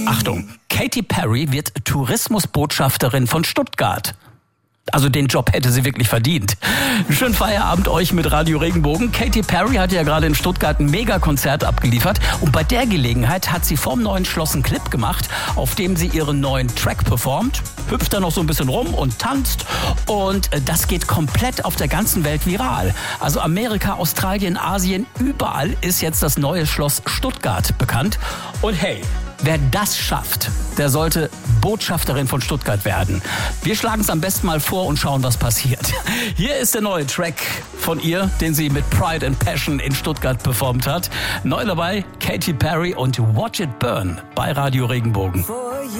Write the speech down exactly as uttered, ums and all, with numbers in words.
Achtung, Katy Perry wird Tourismusbotschafterin von Stuttgart. Also den Job hätte sie wirklich verdient. Schönen Feierabend euch mit Radio Regenbogen. Katy Perry hat ja gerade in Stuttgart ein Megakonzert abgeliefert und bei der Gelegenheit hat sie vorm neuen Schloss einen Clip gemacht, auf dem sie ihren neuen Track performt, hüpft da noch so ein bisschen rum und tanzt und das geht komplett auf der ganzen Welt viral. Also Amerika, Australien, Asien, überall ist jetzt das neue Schloss Stuttgart bekannt und hey, wer das schafft, der sollte Botschafterin von Stuttgart werden. Wir schlagen es am besten mal vor und schauen, was passiert. Hier ist der neue Track von ihr, den sie mit Pride and Passion in Stuttgart performt hat. Neu dabei Katy Perry und Watch It Burn bei Radio Regenbogen.